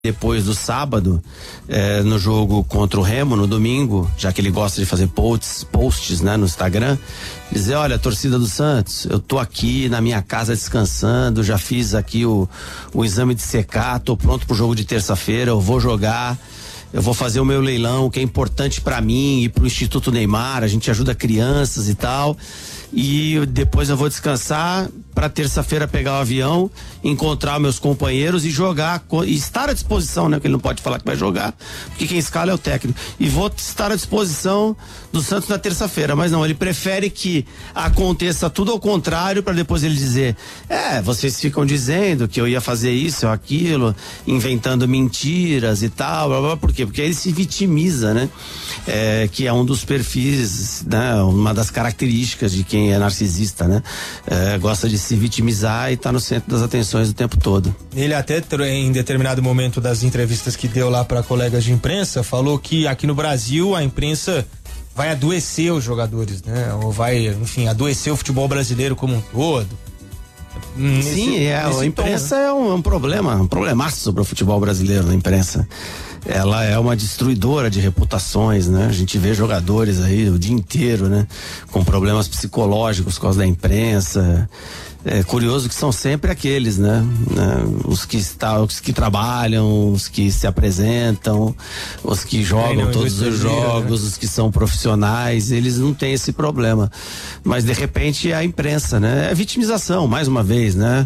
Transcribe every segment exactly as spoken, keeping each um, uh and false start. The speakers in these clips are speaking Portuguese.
depois do sábado, eh, no jogo contra o Remo, no domingo, já que ele gosta de fazer posts, posts, né, no Instagram, dizer, olha, torcida do Santos, eu tô aqui na minha casa descansando, já fiz aqui o, o exame de C K, tô pronto pro jogo de terça-feira, eu vou jogar, eu vou fazer o meu leilão, que é importante pra mim e pro Instituto Neymar, a gente ajuda crianças e tal, e depois eu vou descansar para terça-feira pegar o avião, encontrar meus companheiros e jogar, e estar à disposição, né? Porque ele não pode falar que vai jogar, porque quem escala é o técnico. E vou estar à disposição do Santos na terça-feira, mas não, ele prefere que aconteça tudo ao contrário para depois ele dizer, é, vocês ficam dizendo que eu ia fazer isso ou aquilo, inventando mentiras e tal, blá, blá, por quê? Porque ele se vitimiza, né? É, que é um dos perfis, né? Uma das características de quem é narcisista, né? É, gosta de se vitimizar e tá no centro das atenções o tempo todo. Ele até em determinado momento das entrevistas que deu lá para colegas de imprensa, falou que aqui no Brasil a imprensa vai adoecer os jogadores, né? Ou vai, enfim, adoecer o futebol brasileiro como um todo. Nesse, Sim, é, a imprensa tom, né? é um, um problema, um problemaço sobre o futebol brasileiro, a imprensa. Ela é uma destruidora de reputações, né? A gente vê jogadores aí o dia inteiro, né? Com problemas psicológicos por causa da imprensa. É curioso que são sempre aqueles, né? né? Os que está, os que trabalham, os que se apresentam, os que jogam é, todos os jogos, né? Os que são profissionais, eles não têm esse problema. Mas de repente a imprensa, né? É vitimização, mais uma vez, né?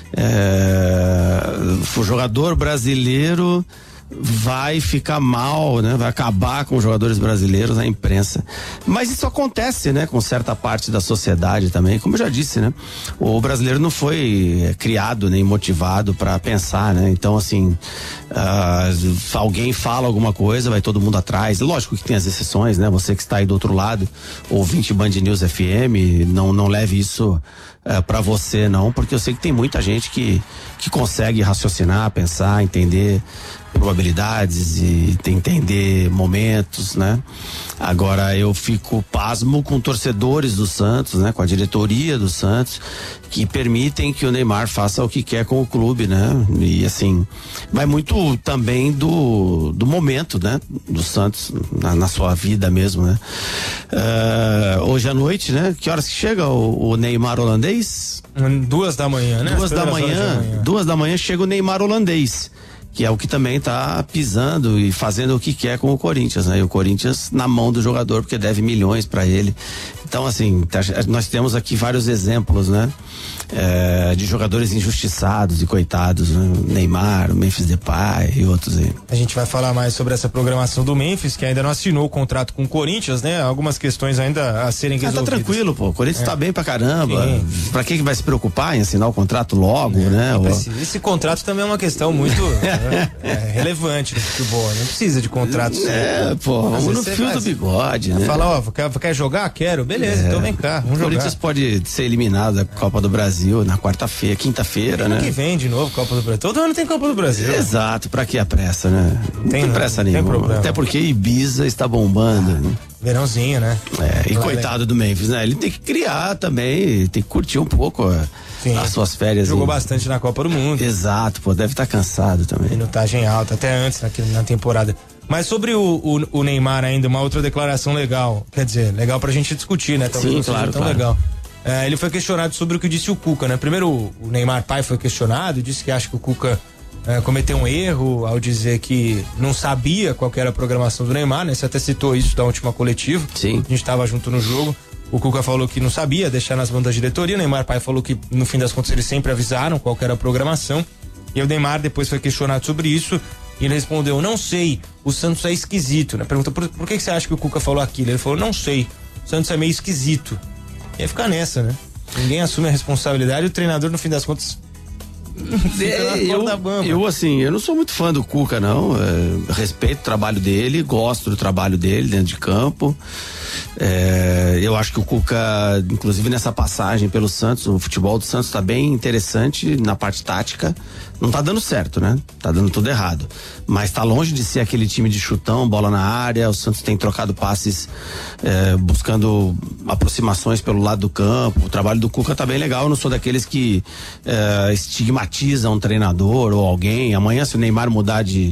É, o jogador brasileiro vai ficar mal, né? Vai acabar com os jogadores brasileiros na imprensa. Mas isso acontece, né? Com certa parte da sociedade também, como eu já disse, né? O brasileiro não foi é, criado nem motivado para pensar, né? Então, assim, uh, alguém fala alguma coisa, vai todo mundo atrás. Lógico que tem as exceções, né? Você que está aí do outro lado, ouvinte Band News F M, não, não leve isso uh, para você, não, porque eu sei que tem muita gente que, que consegue raciocinar, pensar, entender probabilidades e entender momentos, né? Agora eu fico pasmo com torcedores do Santos, né? Com a diretoria do Santos, que permitem que o Neymar faça o que quer com o clube, né? E assim, vai muito também do, do momento, né? Do Santos na, na sua vida mesmo, né? Uh, hoje à noite, né? Que horas que chega o, o Neymar holandês? Duas da manhã, né? Duas da manhã, manhã, duas da manhã chega o Neymar holandês, que é o que também tá pisando e fazendo o que quer com o Corinthians, né? E o Corinthians na mão do jogador, porque deve milhões para ele. Então, assim, tá, nós temos aqui vários exemplos, né? É, de jogadores injustiçados e coitados, né? Neymar, o Memphis Depay e outros aí. A gente vai falar mais sobre essa programação do Memphis, que ainda não assinou o contrato com o Corinthians, né? Algumas questões ainda a serem resolvidas. Ah, tá tranquilo, pô. O Corinthians é. tá bem pra caramba. Sim. Pra que que vai se preocupar em assinar o contrato logo, é. né? Esse, esse contrato também é uma questão muito é, é, relevante no futebol. Não precisa de contratos. É, pô, no fio do bigode, né? Fala, ó, quer, quer jogar? Quero. Beleza, é. então vem cá. Vamos o Corinthians jogar. pode ser eliminado da Copa do Brasil na quarta-feira, quinta-feira, né? que vem de novo Copa do Brasil. Todo ano tem Copa do Brasil. Exato, pra que a pressa, né? Não tem, tem pressa não, nenhuma. Tem problema. Até porque Ibiza está bombando. Ah, né? Verãozinho, né? É, e Lá coitado do Memphis, né? Ele tem que criar também, tem que curtir um pouco Sim. as suas férias. Jogou em... bastante na Copa do Mundo. Exato, pô, deve estar tá cansado também. Minutagem alta, até antes na, na temporada. Mas sobre o, o, o Neymar ainda, uma outra declaração legal, quer dizer, legal pra gente discutir, né? Talvez Sim, não claro, seja tão claro. legal. É, ele foi questionado sobre o que disse o Cuca, né? Primeiro o Neymar pai foi questionado, disse que acha que o Cuca é, cometeu um erro ao dizer que não sabia qual que era a programação do Neymar, né? Você até citou isso da última coletiva. Sim. A gente estava junto no jogo. O Cuca falou que não sabia, deixar nas mãos da diretoria. O Neymar pai falou que no fim das contas eles sempre avisaram qual que era a programação. E o Neymar depois foi questionado sobre isso e ele respondeu, não sei, o Santos é esquisito, né? Perguntou, por, por que, que você acha que o Cuca falou aquilo? Ele falou, não sei, o Santos é meio esquisito. Ia ficar nessa, né? Ninguém assume a responsabilidade e o treinador, no fim das contas, é, eu, eu, assim, eu não sou muito fã do Cuca, não. É, respeito o trabalho dele, gosto do trabalho dele dentro de campo. É, eu acho que o Cuca, inclusive nessa passagem pelo Santos, o futebol do Santos está bem interessante na parte tática. Não tá dando certo, né? Tá dando tudo errado. Mas tá longe de ser aquele time de chutão, bola na área. O Santos tem trocado passes, é, buscando aproximações pelo lado do campo. O trabalho do Cuca tá bem legal. Eu não sou daqueles que é, estigmatizam um treinador ou alguém. Amanhã, se o Neymar mudar de,